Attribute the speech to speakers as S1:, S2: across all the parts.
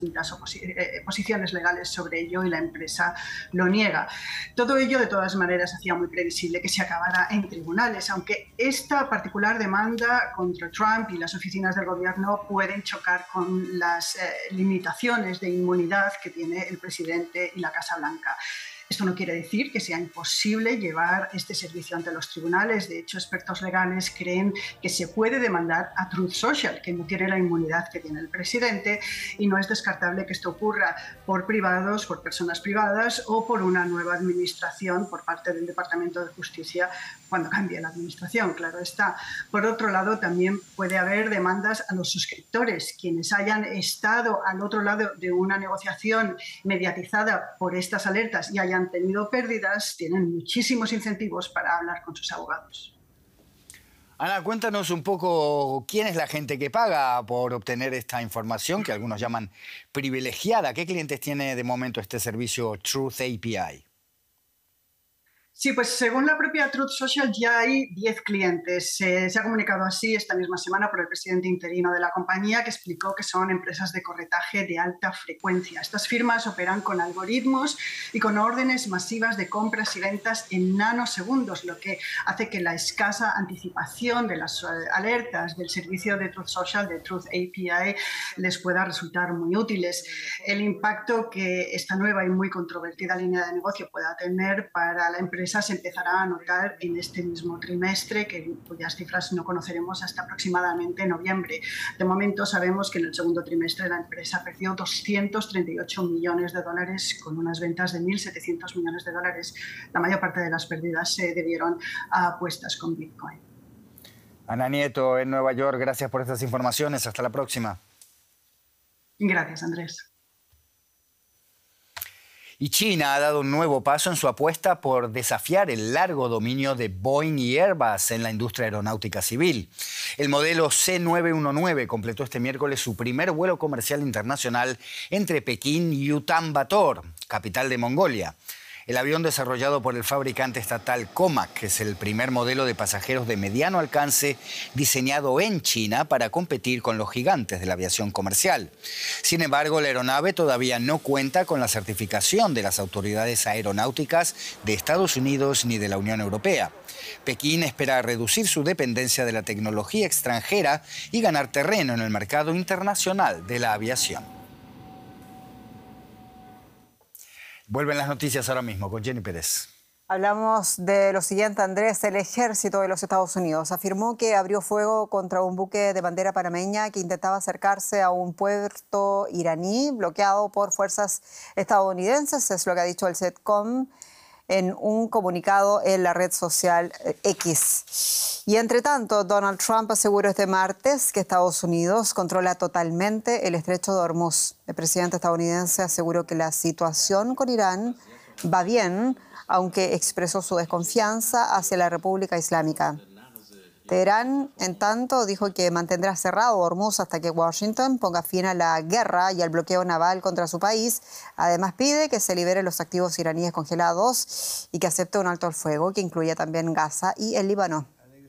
S1: distintas posiciones legales sobre ello y la empresa lo niega. Todo ello, de todas maneras, hacía muy previsible que se acabara en tribunales, aunque esta particular demanda contra Trump y las oficinas del gobierno pueden chocar con las limitaciones de inmunidad que tiene el presidente y la Casa Blanca. Esto no quiere decir que sea imposible llevar este servicio ante los tribunales. De hecho, expertos legales creen que se puede demandar a Truth Social, que no tiene la inmunidad que tiene el presidente, y no es descartable que esto ocurra por privados, por personas privadas o por una nueva administración por parte del Departamento de Justicia cuando cambie la administración, claro está. Por otro lado, también puede haber demandas a los suscriptores, quienes hayan estado al otro lado de una negociación mediatizada por estas alertas y hayan tenido pérdidas, tienen muchísimos incentivos para hablar con sus abogados.
S2: Ana, cuéntanos un poco quién es la gente que paga por obtener esta información, que algunos llaman privilegiada. ¿Qué clientes tiene de momento este servicio Truth API?
S1: Sí, pues según la propia Truth Social ya hay 10 clientes. Se ha comunicado así esta misma semana por el presidente interino de la compañía, que explicó que son empresas de corretaje de alta frecuencia. Estas firmas operan con algoritmos y con órdenes masivas de compras y ventas en nanosegundos, lo que hace que la escasa anticipación de las alertas del servicio de Truth Social, de Truth API, les pueda resultar muy útiles. El impacto que esta nueva y muy controvertida línea de negocio pueda tener para la empresa se empezará a notar en este mismo trimestre, cuyas cifras no conoceremos hasta aproximadamente noviembre. De momento sabemos que en el segundo trimestre la empresa perdió 238 millones de dólares con unas ventas de 1.700 millones de dólares. La mayor parte de las pérdidas se debieron a apuestas con Bitcoin.
S2: Ana Nieto, en Nueva York, gracias por estas informaciones. Hasta la próxima.
S1: Gracias, Andrés.
S2: Y China ha dado un nuevo paso en su apuesta por desafiar el largo dominio de Boeing y Airbus en la industria aeronáutica civil. El modelo C919 completó este miércoles su primer vuelo comercial internacional entre Pekín y Ulaanbaatar, capital de Mongolia. El avión desarrollado por el fabricante estatal Comac es el primer modelo de pasajeros de mediano alcance diseñado en China para competir con los gigantes de la aviación comercial. Sin embargo, la aeronave todavía no cuenta con la certificación de las autoridades aeronáuticas de Estados Unidos ni de la Unión Europea. Pekín espera reducir su dependencia de la tecnología extranjera y ganar terreno en el mercado internacional de la aviación. Vuelven las noticias ahora mismo con Jenny Pérez.
S3: Hablamos de lo siguiente, Andrés. El ejército de los Estados Unidos afirmó que abrió fuego contra un buque de bandera panameña que intentaba acercarse a un puerto iraní bloqueado por fuerzas estadounidenses. Es lo que ha dicho el CENTCOM en un comunicado en la red social X. Y entre tanto, Donald Trump aseguró este martes que Estados Unidos controla totalmente el estrecho de Hormuz. El presidente estadounidense aseguró que la situación con Irán va bien, aunque expresó su desconfianza hacia la República Islámica. Teherán, en tanto, dijo que mantendrá cerrado Hormuz hasta que Washington ponga fin a la guerra y al bloqueo naval contra su país. Además, pide que se liberen los activos iraníes congelados y que acepte un alto al fuego que incluya también Gaza y el Líbano.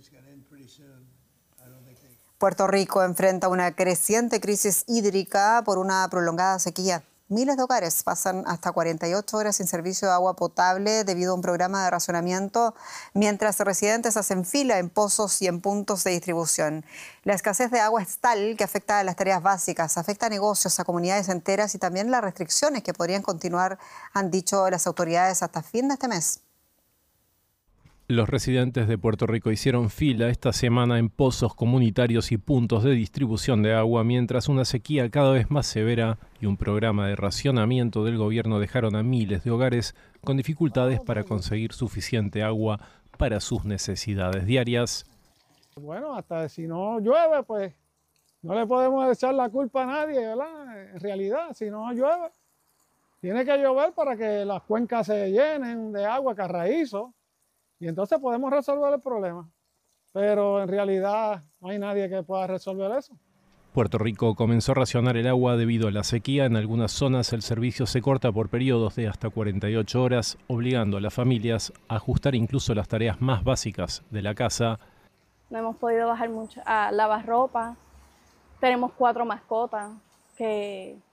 S3: Puerto Rico enfrenta una creciente crisis hídrica por una prolongada sequía. Miles de hogares pasan hasta 48 horas sin servicio de agua potable debido a un programa de racionamiento, mientras residentes hacen fila en pozos y en puntos de distribución. La escasez de agua es tal que afecta a las tareas básicas, afecta a negocios, a comunidades enteras y también las restricciones que podrían continuar, han dicho las autoridades, hasta fin de este mes.
S4: Los residentes de Puerto Rico hicieron fila esta semana en pozos comunitarios y puntos de distribución de agua, mientras una sequía cada vez más severa y un programa de racionamiento del gobierno dejaron a miles de hogares con dificultades para conseguir suficiente agua para sus necesidades diarias.
S5: Bueno, hasta si no llueve, pues no le podemos echar la culpa a nadie, ¿verdad? En realidad, si no llueve, tiene que llover para que las cuencas se llenen de agua carraízo. Y entonces podemos resolver el problema. Pero en realidad no hay nadie que pueda resolver eso.
S4: Puerto Rico comenzó a racionar el agua debido a la sequía. En algunas zonas el servicio se corta por periodos de hasta 48 horas, obligando a las familias a ajustar incluso las tareas más básicas de la casa.
S6: No hemos podido bajar mucho a lavar ropa. Tenemos 4 mascotas que